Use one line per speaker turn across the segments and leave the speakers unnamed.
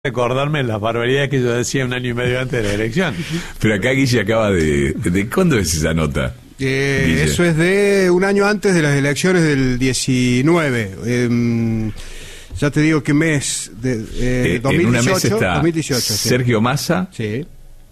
recordarme las barbaridades que yo decía un año y medio antes de la elección.
Pero acá Guille acaba de ¿cuándo es esa nota?
Eso es de un año antes de las elecciones del 19. Ya te digo qué mes, 2018.
En una mesa está
2018,
Sergio Massa.
Sí.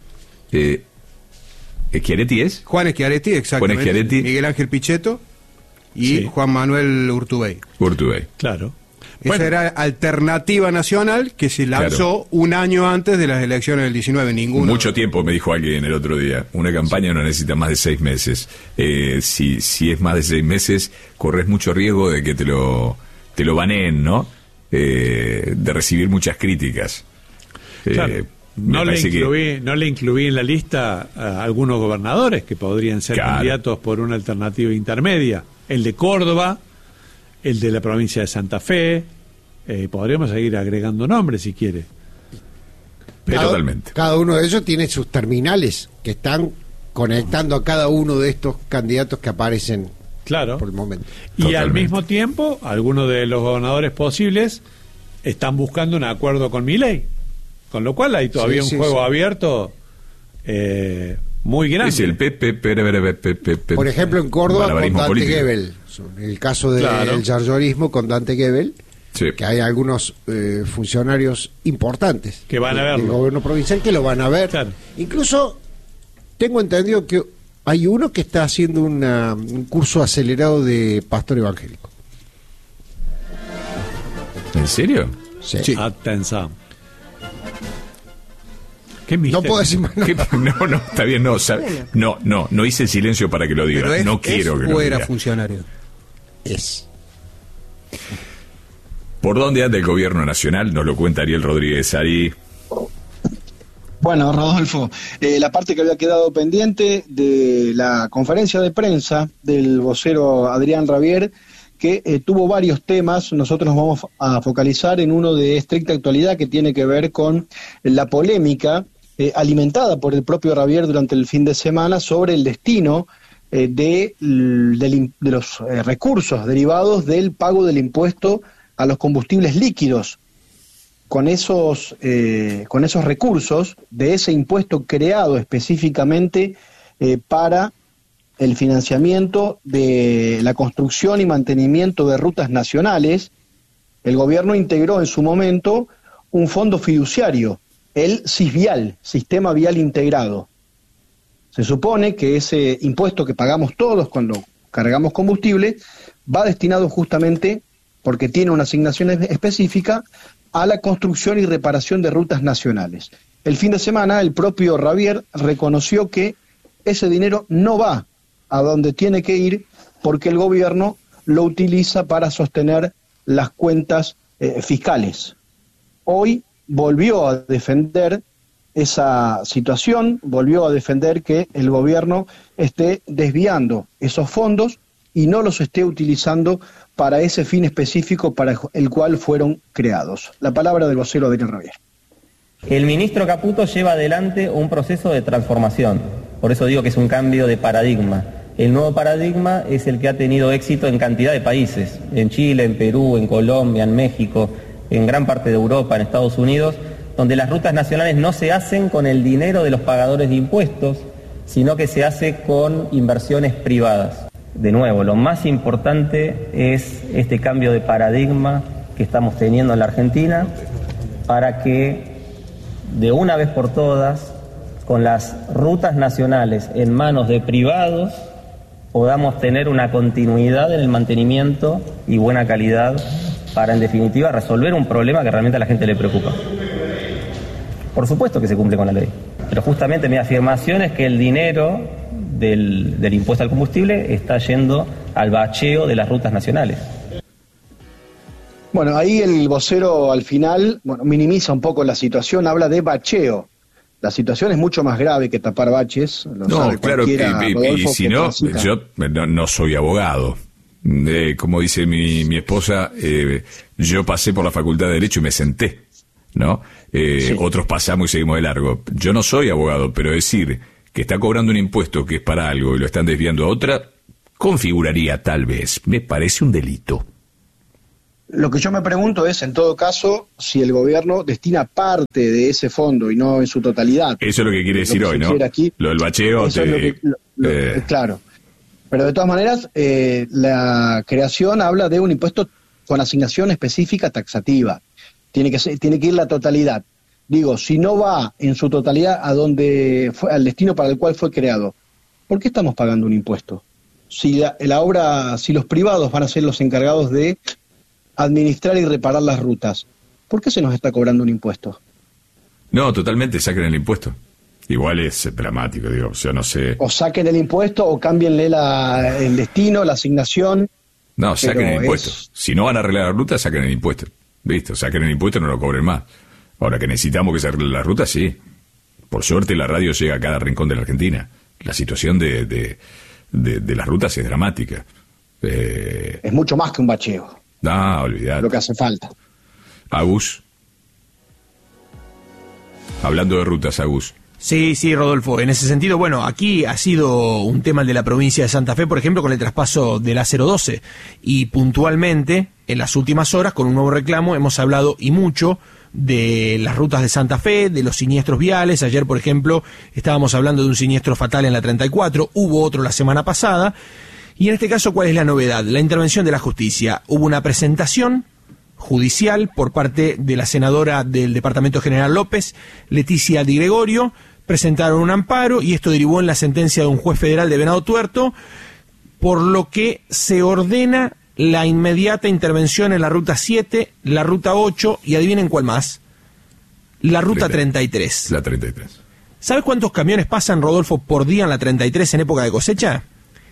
¿Schiaretti es?
Juan Schiaretti, exactamente.
Juan Schiaretti.
Miguel Ángel Pichetto y
Sí.
Juan Manuel Urtubey.
Claro.
Esa
Bueno.
era Alternativa Nacional que se lanzó un año antes de las elecciones del 19. Ninguno.
Mucho tiempo, me dijo alguien el otro día. Una campaña no necesita más de 6 meses. Si es más de 6 meses, corres mucho riesgo de que te lo baneen, ¿no? De recibir muchas críticas.
Claro. No le incluí en la lista a algunos gobernadores que podrían ser candidatos por una alternativa intermedia. El de Córdoba, el de la provincia de Santa Fe. Podríamos seguir agregando nombres si quiere.
Totalmente.
Cada uno de ellos tiene sus terminales que están conectando a cada uno de estos candidatos que aparecen.
Claro.
Por el momento.
Y
Totalmente.
al mismo tiempo, algunos de los gobernadores posibles están buscando un acuerdo con Milei. Con lo cual hay todavía un juego abierto muy grande.
Es el PP.
Por ejemplo, en Córdoba con
malabarismo
Dante
político.
Gebel. El caso del yarllorismo con Dante Gebel.
Sí.
Que hay algunos funcionarios importantes
Que van a verlo.
del gobierno provincial que lo van a ver.
Claro.
Incluso tengo entendido que hay uno que está haciendo un curso acelerado de pastor evangélico.
¿En serio?
Sí.
Atención. ¿Qué
No
misterio?
puedo decir más nada.
¿Qué? No, está bien, no, no hice el silencio para que lo diga.
Pero
No quiero que
o
lo
era
diga.
funcionario.
Es.
¿Por dónde anda el gobierno nacional? Nos lo cuenta Ariel Rodríguez Ari.
Bueno, Rodolfo, la parte que había quedado pendiente de la conferencia de prensa del vocero Adrián Rabier, que tuvo varios temas. Nosotros nos vamos a focalizar en uno de estricta actualidad que tiene que ver con la polémica alimentada por el propio Rabier durante el fin de semana sobre el destino de los recursos derivados del pago del impuesto a los combustibles líquidos. Con esos recursos de ese impuesto creado específicamente para el financiamiento de la construcción y mantenimiento de rutas nacionales, el gobierno integró en su momento un fondo fiduciario, el SISVIAL, Sistema Vial Integrado. Se supone que ese impuesto que pagamos todos cuando cargamos combustible va destinado justamente, porque tiene una asignación específica, a la construcción y reparación de rutas nacionales. El fin de semana el propio Rabier reconoció que ese dinero no va a donde tiene que ir porque el gobierno lo utiliza para sostener las cuentas fiscales. Hoy volvió a defender esa situación, volvió a defender que el gobierno esté desviando esos fondos y no los esté utilizando para ese fin específico para el cual fueron creados. La palabra del vocero Adrián Rabier.
El ministro Caputo lleva adelante un proceso de transformación, por eso digo que es un cambio de paradigma. El nuevo paradigma es el que ha tenido éxito en cantidad de países, en Chile, en Perú, en Colombia, en México, en gran parte de Europa, en Estados Unidos, donde las rutas nacionales no se hacen con el dinero de los pagadores de impuestos, sino que se hace con inversiones privadas. De nuevo, lo más importante es este cambio de paradigma que estamos teniendo en la Argentina para que de una vez por todas, con las rutas nacionales en manos de privados, podamos tener una continuidad en el mantenimiento y buena calidad para, en definitiva, resolver un problema que realmente a la gente le preocupa. Por supuesto que se cumple con la ley, pero justamente mi afirmación es que el dinero del impuesto al combustible está yendo al bacheo de las rutas nacionales.
Bueno, ahí el vocero al final minimiza un poco la situación, habla de bacheo. La situación es mucho más grave que tapar baches.
No, claro, y si no, yo no soy abogado. Como dice mi esposa, yo pasé por la Facultad de Derecho y me senté, ¿no? Sí. Otros pasamos y seguimos de largo. Yo no soy abogado, pero decir que está cobrando un impuesto que es para algo y lo están desviando a otra, configuraría tal vez, me parece un delito.
Lo que yo me pregunto es, en todo caso, si el gobierno destina parte de ese fondo y no en su totalidad.
Eso es lo que quiere decir hoy, ¿no?
Aquí,
lo del bacheo.
Claro. Pero de todas maneras, la creación habla de un impuesto con asignación específica taxativa. Tiene que ir la totalidad. Digo, si no va en su totalidad a donde fue, al destino para el cual fue creado, ¿por qué estamos pagando un impuesto? Si si los privados van a ser los encargados de administrar y reparar las rutas, ¿por qué se nos está cobrando un impuesto?
No, totalmente, saquen el impuesto. Igual es dramático, digo, yo no sé.
O saquen el impuesto o cámbienle el destino, la asignación.
No, saquen el impuesto. Si no van a arreglar la ruta, saquen el impuesto. Listo, saquen el impuesto y no lo cobren más. Ahora que necesitamos que se arregle la ruta, sí. Por suerte la radio llega a cada rincón de la Argentina. La situación de las rutas es dramática.
Es mucho más que un bacheo.
No, olvidate.
Lo que hace falta.
Agus. Hablando de rutas, Agus.
Sí, Rodolfo. En ese sentido, bueno, aquí ha sido un tema el de la provincia de Santa Fe, por ejemplo, con el traspaso de la 012. Y puntualmente, en las últimas horas, con un nuevo reclamo, hemos hablado y mucho de las rutas de Santa Fe, de los siniestros viales. Ayer, por ejemplo, estábamos hablando de un siniestro fatal en la 34, hubo otro la semana pasada. Y en este caso, ¿cuál es la novedad? La intervención de la justicia. Hubo una presentación judicial por parte de la senadora del Departamento General López, Leticia Di Gregorio. Presentaron un amparo y esto derivó en la sentencia de un juez federal de Venado Tuerto, por lo que se ordena la inmediata intervención en la Ruta 7, la Ruta 8 y adivinen cuál más, la Ruta 33.
La 33.
¿Sabes cuántos camiones pasan, Rodolfo, por día en la 33 en época de cosecha?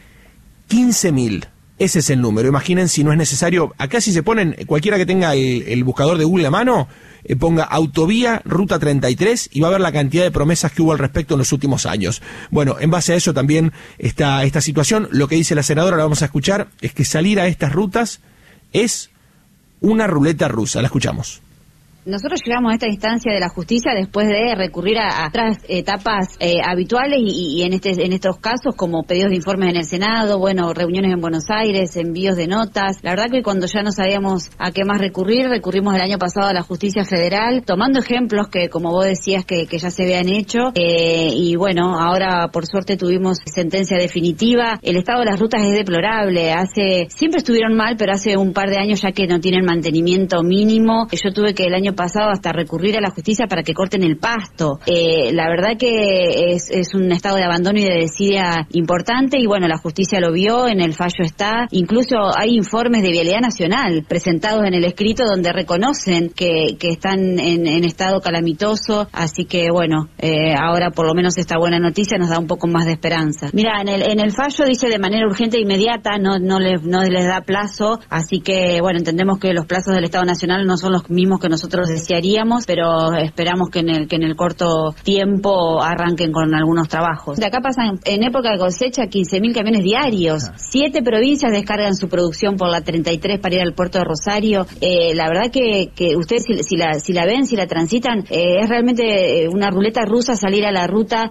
15.000. Ese es el número. Imaginen si no es necesario. Acá si se ponen, cualquiera que tenga el buscador de Google a mano, ponga autovía Ruta 33 y va a ver la cantidad de promesas que hubo al respecto en los últimos años. Bueno, en base a eso también está esta situación. Lo que dice la senadora, la vamos a escuchar, es que salir a estas rutas es una ruleta rusa. La escuchamos.
Nosotros llegamos a esta instancia de la justicia después de recurrir a otras etapas habituales y en estos casos como pedidos de informes en el Senado, bueno, reuniones en Buenos Aires, envíos de notas. La verdad que cuando ya no sabíamos a qué más recurrimos el año pasado a la justicia federal, tomando ejemplos que, como vos decías, que ya se habían hecho. Y bueno, ahora por suerte tuvimos sentencia definitiva. El estado de las rutas es deplorable. Siempre estuvieron mal, pero hace un par de años ya que no tienen mantenimiento mínimo. Yo tuve que el año pasado hasta recurrir a la justicia para que corten el pasto. La verdad que es un estado de abandono y de desidia importante y bueno, la justicia lo vio, en el fallo está. Incluso hay informes de Vialidad Nacional presentados en el escrito donde reconocen que están en estado calamitoso, así que bueno, ahora por lo menos esta buena noticia nos da un poco más de esperanza. Mira, en el fallo dice de manera urgente e inmediata, no les da plazo, así que bueno, entendemos que los plazos del Estado Nacional no son los mismos que nosotros desearíamos, pero esperamos que en el corto tiempo arranquen con algunos trabajos. De acá pasan en época de cosecha 15.000 camiones diarios. 7 provincias descargan su producción por la 33 para ir al puerto de Rosario. La verdad que ustedes si la ven, si la transitan, es realmente una ruleta rusa salir a la ruta.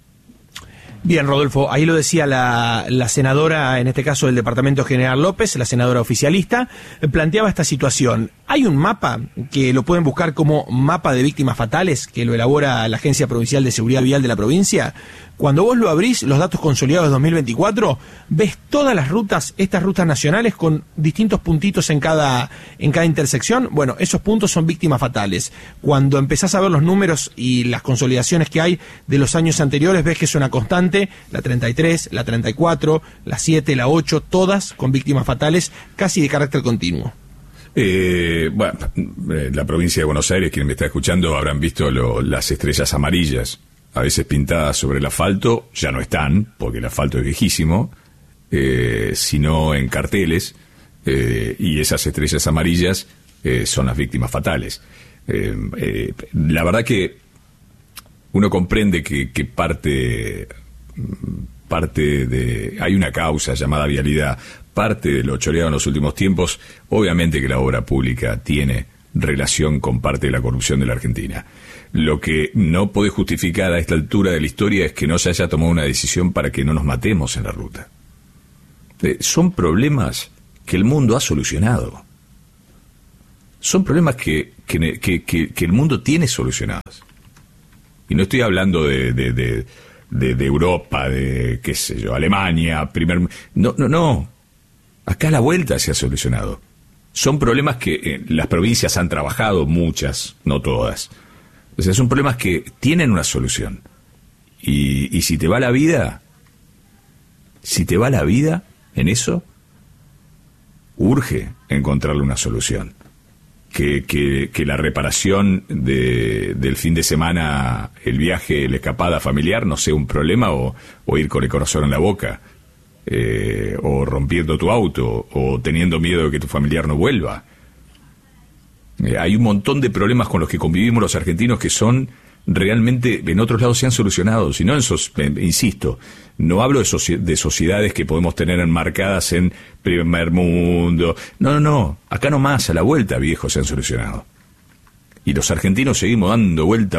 Bien, Rodolfo, ahí lo decía la senadora, en este caso del Departamento General López, la senadora oficialista, planteaba esta situación. Hay un mapa que lo pueden buscar como mapa de víctimas fatales, que lo elabora la Agencia Provincial de Seguridad Vial de la provincia. Cuando vos lo abrís, los datos consolidados de 2024, ves todas las rutas, estas rutas nacionales con distintos puntitos en cada intersección. Bueno, esos puntos son víctimas fatales. Cuando empezás a ver los números y las consolidaciones que hay de los años anteriores, ves que es una constante, la 33, la 34, la 7, la 8, todas con víctimas fatales casi de carácter continuo.
Bueno, la provincia de Buenos Aires, quien me está escuchando, habrán visto las estrellas amarillas, a veces pintadas sobre el asfalto, ya no están, porque el asfalto es viejísimo, sino en carteles, y esas estrellas amarillas son las víctimas fatales. La verdad que uno comprende que parte de... Hay una causa llamada vialidad, parte de lo choreado en los últimos tiempos, obviamente que la obra pública tiene relación con parte de la corrupción de la Argentina. Lo que no puede justificar a esta altura de la historia es que no se haya tomado una decisión para que no nos matemos en la ruta. Son problemas que el mundo ha solucionado. son problemas que el mundo tiene solucionados. Y no estoy hablando de Europa, de, qué sé yo, Alemania, No. Acá a la vuelta se ha solucionado. Son problemas que las provincias han trabajado, muchas, no todas. O sea, son problemas que tienen una solución. Y si te va la vida en eso, urge encontrarle una solución. Que la reparación del fin de semana, el viaje, la escapada familiar no sea un problema, o ir con el corazón en la boca, o rompiendo tu auto, o teniendo miedo de que tu familiar no vuelva. Hay un montón de problemas con los que convivimos los argentinos que son realmente, en otros lados se han solucionado. Si no, insisto, no hablo de sociedades que podemos tener enmarcadas en primer mundo. No. Acá nomás, a la vuelta, viejo, se han solucionado. Y los argentinos seguimos dando vuelta.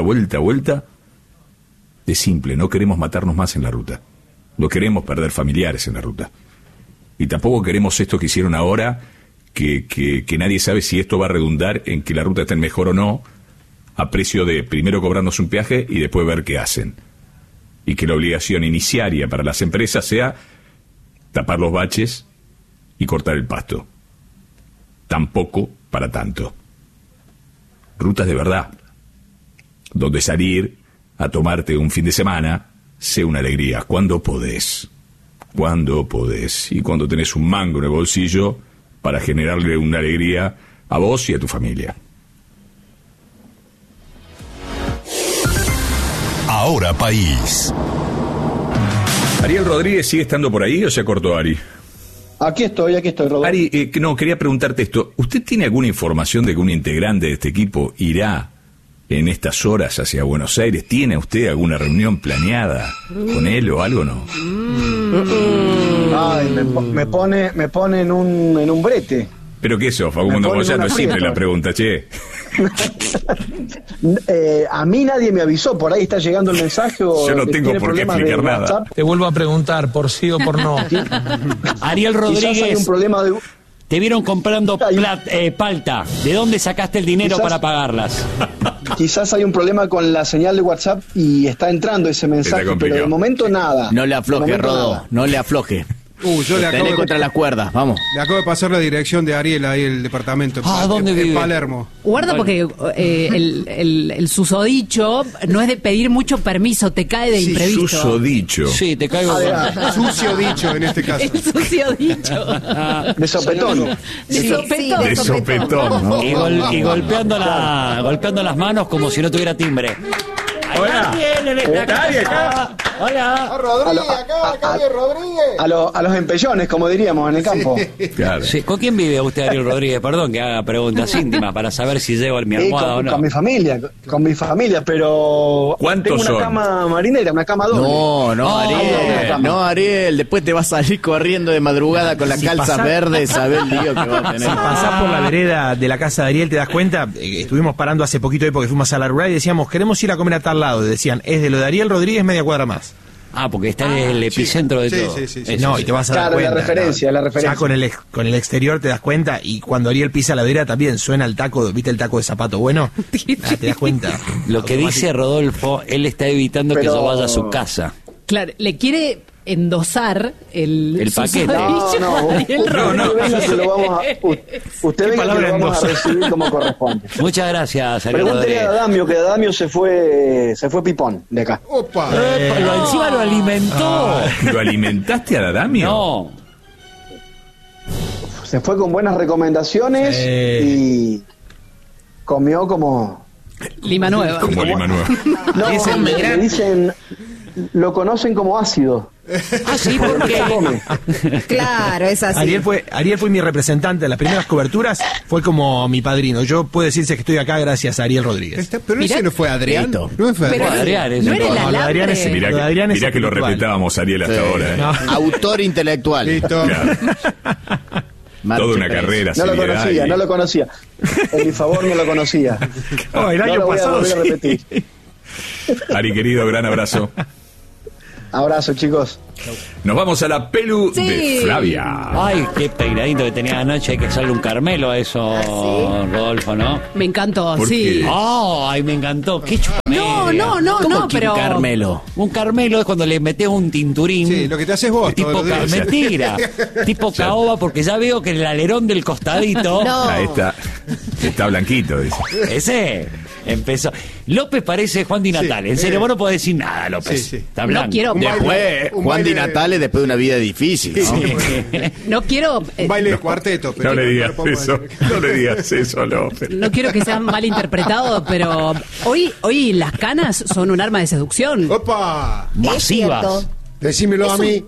Es simple, no queremos matarnos más en la ruta. No queremos perder familiares en la ruta. Y tampoco queremos esto que hicieron ahora, que nadie sabe si esto va a redundar en que la ruta esté mejor o no, a precio de primero cobrarnos un peaje y después ver qué hacen. Y que la obligación iniciaria para las empresas sea tapar los baches y cortar el pasto. Tampoco para tanto. Rutas de verdad, donde salir a tomarte un fin de semana sea una alegría, cuando podés. Y cuando tenés un mango en el bolsillo para generarle una alegría a vos y a tu familia.
Ahora País.
¿Ariel Rodríguez sigue estando por ahí o se cortó, Ari?
Aquí estoy, Rodolfo.
Ari, quería preguntarte esto. ¿Usted tiene alguna información de que un integrante de este equipo irá en estas horas hacia Buenos Aires? ¿Tiene usted alguna reunión planeada con él o algo, no?
Ay, me pone en un brete.
¿Pero qué eso, Facundo Moyano? Es simple la pregunta, che.
A mí nadie me avisó, por ahí está llegando el mensaje.
Yo no tengo por qué explicar nada.
WhatsApp. Te vuelvo a preguntar por sí o por no.
¿Sí?
Ariel Rodríguez,
hay un problema de...
te vieron comprando palta. ¿De dónde sacaste el dinero para pagarlas?
Quizás hay un problema con la señal de WhatsApp y está entrando ese mensaje, pero de momento nada.
No le afloje, Rodo, no le afloje.
Yo le acabo
contra las cuerdas, vamos.
Le acabo de pasar la dirección de Ariel ahí, el departamento.
¿Dónde vive?
En Palermo.
Guarda, porque el susodicho no es de pedir mucho permiso, te cae de imprevisto.
Susodicho.
Sí, te caigo.
Sucio dicho en este caso.
El sucio dicho.
De sopetón.
De sopetón, ¿no?
Y golpeando las manos como si no tuviera timbre.
Hola.
Hola.
Rodríguez, acá vive Rodríguez.
A los empellones, como diríamos en el campo.
Claro.
Sí. ¿Con quién vive usted, Ariel Rodríguez? Perdón que haga preguntas íntimas para saber si llevo mi almohada o no.
Con mi familia, pero
¿cuántos
tengo una cama marinera, una cama doble.
No, Ariel, después te vas a salir corriendo de madrugada con la calza verde, sabés el lío que vas a tener.
Si pasás por la vereda de la casa de Ariel, te das cuenta, estuvimos parando hace poquito porque fuimos a la rural y decíamos, queremos ir a comer a tal lado, y decían, es de lo de Ariel Rodríguez media cuadra más.
Porque está en el epicentro de todo.
Sí.
No, y te vas a dar cuenta.
La referencia.
Ya con el exterior te das cuenta, y cuando Ariel pisa la vereda también suena el taco, ¿viste el taco de zapato bueno? Te das cuenta.
Lo que dice Rodolfo, él está evitando que yo vaya a su casa.
Claro, le quiere endosar el
paquete.
Usted venga que lo vamos a recibir como corresponde.
Muchas gracias, Ariel
Pregúntele a Adamio, que Adamio se fue pipón de acá.
Opa.
Encima lo alimentó.
¿Lo alimentaste a Adamio?
No.
Se fue con buenas recomendaciones y comió como
lima nueva.
Como lima nueva.
No, me dicen, lo conocen como ácido.
Sí, porque
claro, es así.
Ariel fue mi representante en las primeras coberturas, fue como mi padrino. Yo puedo decirse que estoy acá gracias a Ariel Rodríguez.
Pero ese no fue Adrián. No fue
Adrián.
No era el alambre.
Mirá que lo respetábamos, Ariel, hasta ahora.
No.
Autor intelectual.
Listo.
Claro. Toda una carrera.
No lo conocía. En mi favor no lo conocía.
El año pasado.
Voy a repetir.
Ari, querido, gran abrazo.
Abrazo, chicos.
Nos vamos a la pelu de Flavia.
Ay, qué peinadito que tenía anoche. Hay que echarle un Carmelo a eso, Rodolfo, ¿no?
Me encantó,
¿Por
sí.
qué?
Ay, me encantó. Qué chupamedia.
No, pero...
Un Carmelo. Un Carmelo es cuando le metes un tinturín.
Sí, lo que te haces vos.
Tipo mentira. Tipo caoba, porque ya veo que el alerón del costadito...
Ahí está blanquito, dice.
Ese empezó. López parece Juan Di Natale. En serio, vos no podés decir nada, López. Está blanco.
No quiero...
Después, Juan Di Natale después de una vida difícil, ¿no?
Sí. No quiero...
Un baile de cuarteto. Pero
no le digas eso. No le digas eso, López.
No quiero que sea mal interpretado, pero hoy las canas son un arma de seducción.
¡Opa!
Masivas.
Decímelo a mí.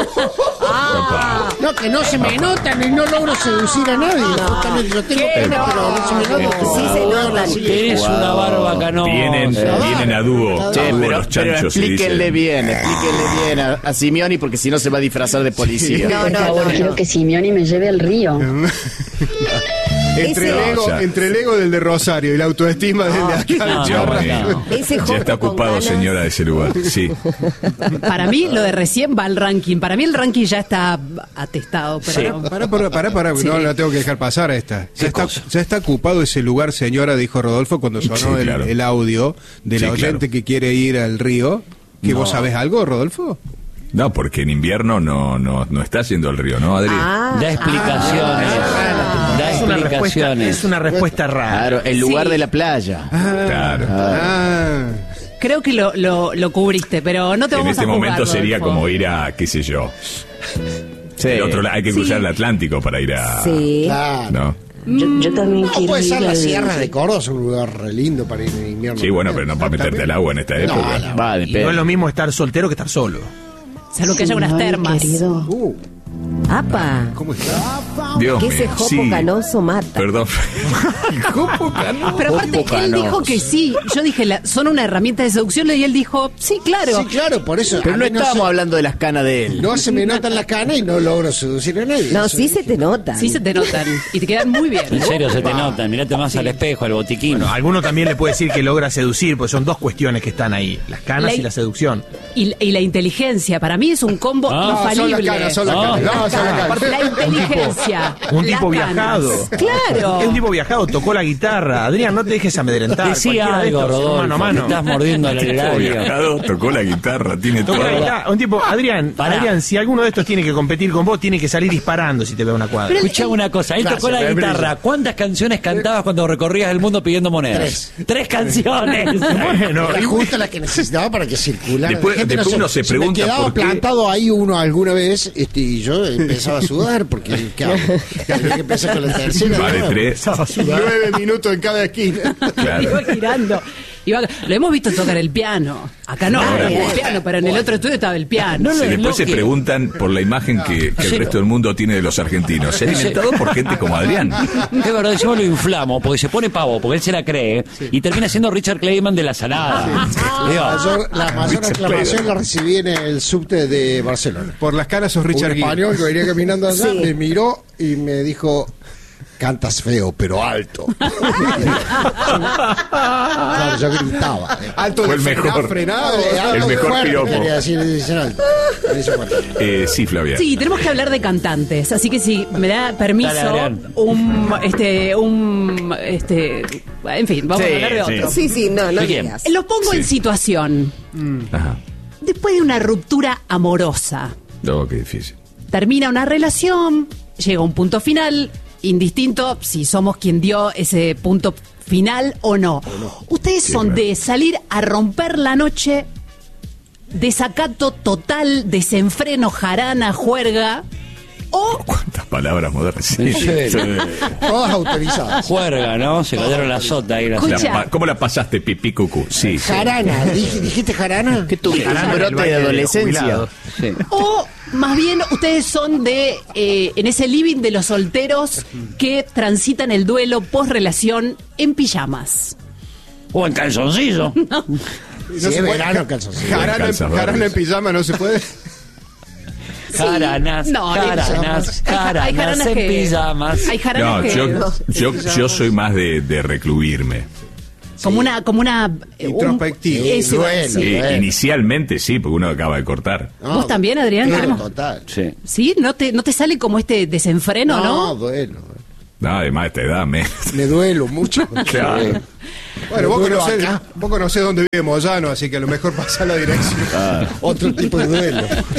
No, que no se me notan y no logro seducir a nadie. Justamente yo tengo pelo, pero no se me nota.
Sí se nota.
Tienes una barba canosa.
Vienen a dúo.
Pero
los chanchos.
explíquenle bien a Simeoni, porque si no se va a disfrazar de policía.
No, por favor, quiero que Simeoni me lleve al río.
Entre el ego del de Rosario y la autoestima del de acá.
Ya está ocupado, señora, de ese lugar. Sí.
Para mí, lo de recién va al ranking. Para mí, el ranking ya está atestado. Pero...
Para,
Sí.
no la tengo que dejar pasar a esta. Ya está ocupado ese lugar, señora, dijo Rodolfo cuando sonó el audio de la oyente que quiere ir al río. ¿Que vos sabés algo, Rodolfo?
No, porque en invierno no está yendo al río, ¿no, Adri?
Da explicaciones. Da explicaciones.
Es una respuesta rara.
Claro, el lugar de la playa.
Claro.
Creo que lo cubriste, pero no te vamos a
En este momento sería
Rodolfo.
como ir a, qué sé yo.
Sí.
El otro lado, hay que cruzar el Atlántico para ir a...
Sí.
¿No?
Yo también quiero
Puede ser
ir
las
al-
sierras de Córdoba, es un lugar re lindo para ir en invierno.
Sí, bueno, pero no para meterte al agua en esta época.
Vale,
Y no es lo mismo estar soltero que estar solo.
Salvo que haya unas
Simeoni,
termas.
querido. ¡Apa!
¿Cómo está?
Dios
Que
mío,
ese jopo
sí.
canoso mata.
Perdón. ¿Jopo canoso?
Pero aparte, él dijo que sí. Yo dije, son una herramienta de seducción y él dijo, sí, claro.
Sí, claro, por eso.
Pero
a
no
mí
estábamos hablando de las canas de él.
No se me notan las canas y no logro seducir a nadie.
No,
Eso
sí
es-
se te nota.
Sí se te notan y te quedan muy bien.
En serio, se te nota. Mirate más al espejo, al botiquín.
Bueno, alguno también le puede decir que logra seducir, pues son dos cuestiones que están ahí: las canas y la seducción.
Y la inteligencia, para mí es un combo infalible.
Son las canas. No, son las canas.
La inteligencia.
Un tipo
las canas.
viajado.
Claro.
Es un tipo viajado, tocó la guitarra. Adrián, no te dejes amedrentar.
Decía
Cualquiera de
algo,
estos,
Rodolfo.
mano a mano.
Te estás mordiendo la labio.
Tocó la guitarra, tiene todo.
Tocó la guitarra. Un tipo, Adrián, si alguno de estos tiene que competir con vos, tiene que salir disparando si te ve una cuadra.
Escuchá una cosa, él tocó la guitarra. ¿Cuántas canciones cantabas cuando recorrías el mundo pidiendo monedas? Tres canciones.
Bueno,
Era justo la que necesitaba para que circulara.
Después-
La gente
después uno se
me
pregunta
quedaba
por qué.
plantado ahí uno alguna vez y yo empezaba a sudar porque ¿qué hago? Tenía que empezar con la tercera.
Vale,
¿no?
9 minutos en cada esquina.
Claro.
Iba girando. Lo hemos visto tocar el piano. Acá no, el piano, pero en el otro estudio estaba el piano.
Y después se preguntan por la imagen que el resto del mundo tiene de los argentinos. Se ha alimentado por gente como Adrián.
Es verdad, yo lo inflamo porque se pone pavo, porque él se la cree y termina siendo Richard Clayman de la salada. Digo,
La mayor aclamación la recibí en el subte de Barcelona.
Por las canas sos
Un
Richard Gere.
español que venía caminando allá
Sí.
me miró y me dijo: cantas feo, pero alto. Claro, yo gritaba.
Alto
Fue
de
el mejor.
frenado.
El mejor
fuerte,
piropo.
quería decir alto. Eso fue.
Sí, Flavia.
Sí, tenemos que hablar de cantantes, así que si me da permiso,
Dale, Adrián.
en fin, vamos a hablar de otro.
Sí, no
¿De quién?
digas.
Lo pongo en situación.
Ajá.
Después de una ruptura amorosa,
No, qué difícil.
termina una relación, llega un punto final, indistinto si somos quien dio ese punto final o no. Ustedes
Sí,
son
claro.
de salir a romper la noche, desacato total, desenfreno, jarana, juerga, o
¿Cuántas palabras modernas? Sí.
en serio.
Todas autorizadas.
Juerga, ¿no? Se cayeron la sota ahí.
Escucha.
¿Cómo la pasaste, pipí cucú? Sí.
Jarana, ¿dijiste jarana?
¿Qué tuviste?
Jarana
¿Un
en el
brote
baile
de
de
adolescencia?
jubilados.
Sí.
O más bien ustedes son de en ese living de los solteros que transitan el duelo post relación en pijamas.
O en calzoncillo.
Si es verano, calzoncillo.
Jarana en pijama no se puede.
Jaranas,
No,
jaranas,
hay
jaranas
jaranas
en
que-
pijamas.
Hay jaranas
No,
que...
yo soy más de recluirme.
Como una
introspectiva.
Inicialmente sí, porque uno acaba de cortar.
¿Vos también, Adrián?
Claro, total.
Sí, ¿no te sale como este desenfreno, no?
No, duelo.
No, además de esta edad me
duelo mucho.
Claro.
Bueno, vos conocés dónde vive Moyano, así que a lo mejor pasa la dirección.
Otro tipo de duelo.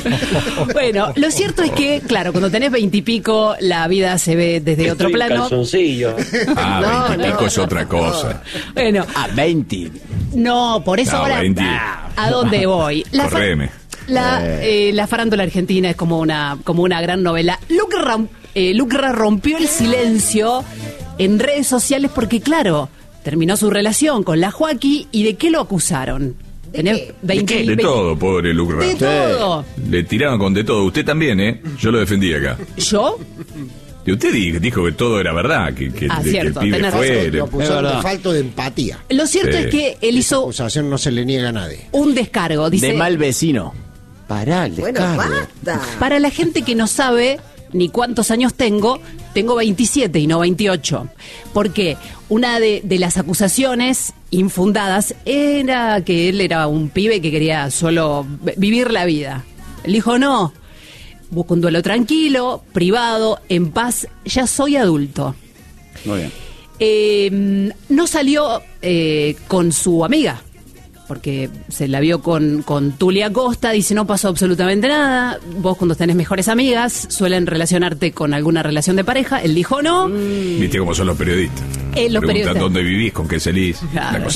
Bueno, lo cierto es que, claro, cuando tenés 20 y pico, la vida se ve desde otro plano.
Calzoncillo.
20 y pico es otra cosa.
Bueno.
20.
No, por eso ahora.
20.
¿A dónde voy?
Correme.
La farándula argentina es como una gran novela. Lucra rompió el silencio en redes sociales porque, claro, terminó su relación con la Joaquí. ¿Y de qué lo acusaron?
De todo, pobre Lucra.
De todo.
Le tiraron con de todo. Usted también, ¿eh? Yo lo defendí acá.
¿Yo?
Y usted dijo que todo era verdad, que
cierto,
el pibe fue...
Lo acusaron de falta de empatía.
Lo cierto es que él hizo...
Esa acusación no se le niega a nadie.
Un descargo, dice...
De mal vecino.
Pará, el descargo. Para la gente que no sabe ni cuántos años tengo 27 y no 28. Porque una de las acusaciones infundadas era que él era un pibe que quería solo vivir la vida. Él dijo, no, busco un duelo tranquilo, privado, en paz, ya soy adulto.
Muy bien.
No salió con su amiga, porque se la vio con Tulia Costa, dice no pasó absolutamente nada, vos cuando tenés mejores amigas suelen relacionarte con alguna relación de pareja, él dijo no.
Viste cómo son los periodistas.
Los
preguntan dónde vivís, con qué salís.
Claro,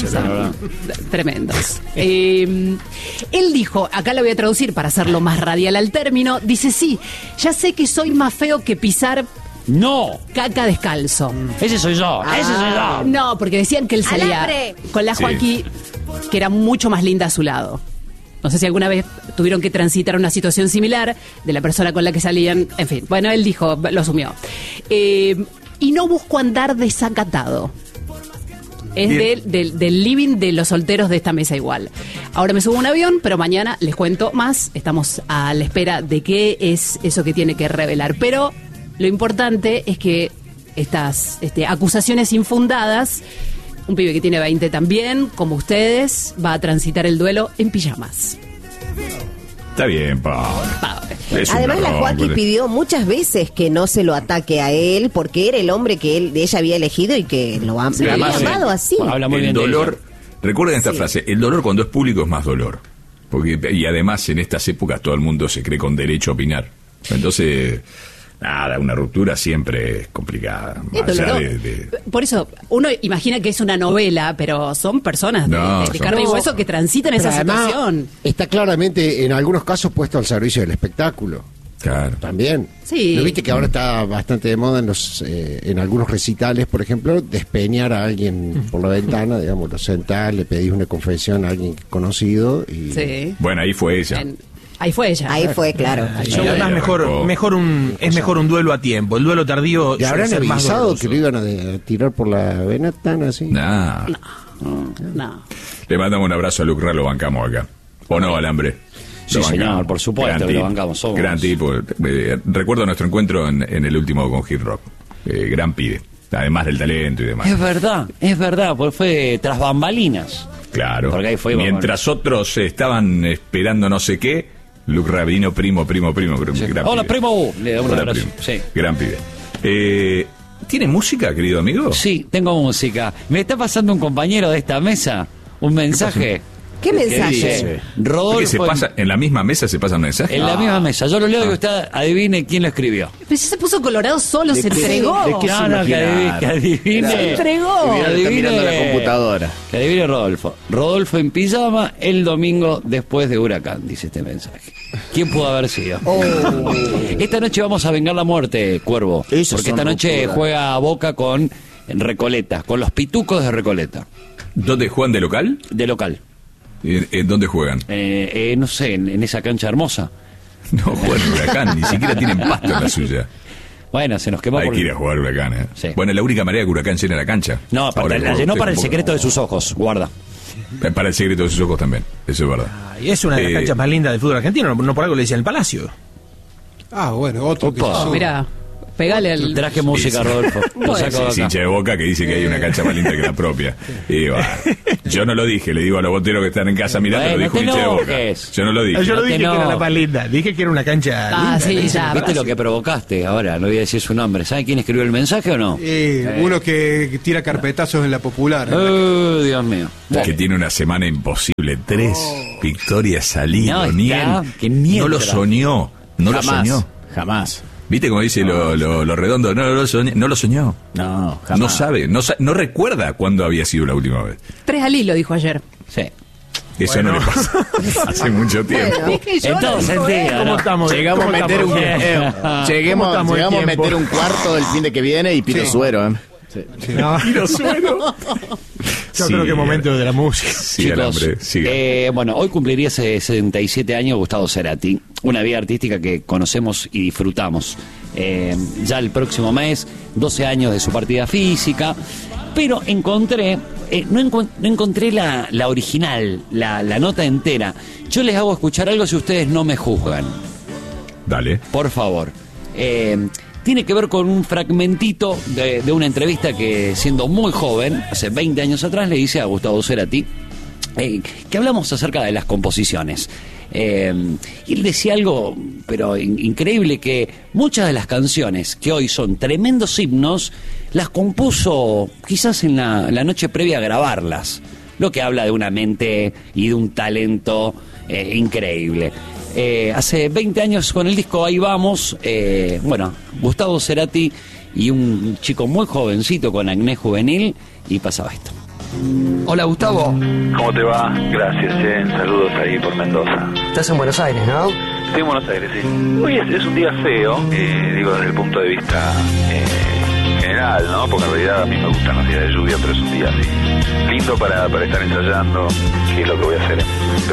tremendos. Él dijo, acá lo voy a traducir para hacerlo más radial al término, dice sí, ya sé que soy más feo que pisar caca descalzo.
Ese soy yo.
No, porque decían que él salía con la Joaquí, que era mucho más linda a su lado. No sé si alguna vez tuvieron que transitar una situación similar de la persona con la que salían. En fin, bueno, él dijo, lo asumió. Y no busco andar desacatado. Es del living de los solteros de esta mesa igual. Ahora me subo a un avión, pero mañana les cuento más. Estamos a la espera de qué es eso que tiene que revelar. Pero lo importante es que estas acusaciones infundadas, un pibe que tiene 20 también, como ustedes, va a transitar el duelo en pijamas.
Está bien, Pablo.
Además, la Joaquín pidió muchas veces que no se lo ataque a él, porque era el hombre que ella había elegido y que lo había amado así.
Habla muy bien de dolor. Recuerden esta frase: el dolor cuando es público es más dolor. Y además, en estas épocas, todo el mundo se cree con derecho a opinar. Entonces, nada, una ruptura siempre es complicada.
Por eso, uno imagina que es una novela, pero son personas de carne y hueso que transitan esa situación.
Está claramente, en algunos casos, puesto al servicio del espectáculo.
Claro.
También.
Sí.
¿No viste que ahora está bastante de moda en algunos recitales, por ejemplo, despeñar a alguien por la ventana, digamos, lo sentás, le pedís una confesión a alguien conocido y...
Sí.
Bueno, ahí fue ella.
Ahí fue ella.
Ahí fue, claro.
Además, mejor un duelo a tiempo. El duelo tardío.
¿Le habrán avisado que lo iban a tirar por la ventana así?
No. Le mandamos un abrazo a Lucra, lo bancamos acá. ¿O no, Alambre?
Sí, señor, por supuesto, lo bancamos.
Gran tipo. Recuerdo nuestro encuentro en el último con Hit Rock. Gran pibe. Además del talento y demás.
Es verdad, porque fue tras bambalinas.
Claro. Porque ahí fue mientras otros estaban esperando no sé qué, Lucra vino primo.
Sí. Hola, primo. Le da un abrazo. Sí.
Gran pibe. ¿Tiene música, querido amigo?
Sí, tengo música. Me está pasando un compañero de esta mesa un mensaje.
¿Qué mensaje?
Rodolfo.
Se pasa, ¿en la misma mesa se pasan mensajes?
En la misma mesa. Yo lo leo y usted adivine quién lo escribió.
Pero si se puso colorado solo, se entregó.
Que adivine.
Se entregó.
Está mirando la computadora.
Que adivine Rodolfo. Rodolfo en pijama el domingo después de Huracán, dice este mensaje. ¿Quién pudo haber sido? Esta noche vamos a vengar la muerte, Cuervo. Porque esta noche juega Boca con Recoleta, con los Pitucos de Recoleta.
¿Dónde juegan de local?
De local.
¿Dónde juegan?
No sé, en esa cancha hermosa.
No, juegan Huracán, ni siquiera tienen pasto en la suya.
Bueno, se nos quemó.
Hay que ir a jugar Huracán,
Sí.
Bueno, la única manera que Huracán llena la cancha.
No, aparte, la llenó para el secreto de sus ojos, guarda.
Para el secreto de sus ojos también, eso es verdad.
Y es una de las canchas más lindas del fútbol argentino, no por algo le decían el Palacio.
Bueno, otro que
Mirá. Pegale al...
Traje música, Rodolfo. Lo saco de acá.
Hincha de Boca que dice que hay una cancha más linda que la propia. Y yo no lo dije, le digo a los boteros que están en casa mirando, lo dijo un hincha de Boca. Yo no lo dije.
Yo no dije que era la más linda, dije que era una cancha linda.
Sí, ya.
¿Viste lo que provocaste? Ahora, no voy a decir su nombre. ¿Sabe quién escribió el mensaje o no?
Uno que tira carpetazos en la popular.
Dios mío.
Que tiene una semana imposible. 3 victorias al hilo. No lo soñó. No lo soñó.
Jamás.
¿Viste cómo dice lo redondo? No lo soñó.
No, jamás.
No sabe, no recuerda cuándo había sido la última vez.
3 al hilo, dijo ayer.
Sí.
Eso no le pasa hace mucho tiempo.
Entonces,
llegamos a meter un cuarto del fin de que viene y Piro Suero,
Piro Suero. Yo creo que es momento de la música.
Chicos, bueno, hoy cumpliría 67 años Gustavo Cerati, una vida artística que conocemos y disfrutamos. Ya el próximo mes, 12 años de su partida física, pero no encontré la original, la nota entera. Yo les hago escuchar algo si ustedes no me juzgan.
Dale.
Por favor. Tiene que ver con un fragmentito de una entrevista que, siendo muy joven, hace 20 años atrás, le hice a Gustavo Cerati, que hablamos acerca de las composiciones. Y él decía algo, pero increíble, que muchas de las canciones que hoy son tremendos himnos, las compuso quizás en la noche previa a grabarlas, lo que habla de una mente y de un talento increíble. Hace 20 años con el disco Ahí Vamos, Gustavo Cerati y un chico muy jovencito con acné juvenil, y pasaba esto.
Hola, Gustavo.
¿Cómo te va? Gracias, saludos ahí por Mendoza.
Estás en Buenos Aires, ¿no?
Estoy en Buenos Aires, sí. Hoy es un día feo, digo desde el punto de vista general, ¿no? Porque en realidad a mí me gustan los días de lluvia, pero es un día así lindo para estar ensayando, que es lo que voy a hacer